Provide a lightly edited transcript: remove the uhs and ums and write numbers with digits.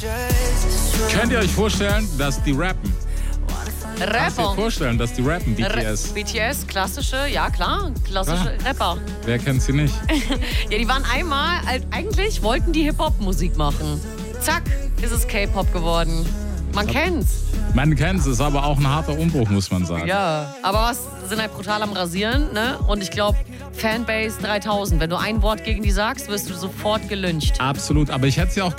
Könnt ihr euch vorstellen, dass die rappen? Kannst du dir Rapper. vorstellen, dass die rappen, BTS? BTS, klassische, ja klar, klassische Rapper. Wer kennt sie nicht? Ja, die waren einmal, eigentlich wollten die Hip-Hop-Musik machen. Zack, ist es K-Pop geworden. Man kennt's. Man kennt es, ist aber auch ein harter Umbruch, muss man sagen. Ja, aber was sind halt brutal am Rasieren, ne? Und ich glaube, Fanbase 3000. Wenn du ein Wort gegen die sagst, wirst du sofort gelyncht. Absolut, aber ich hätte sie auch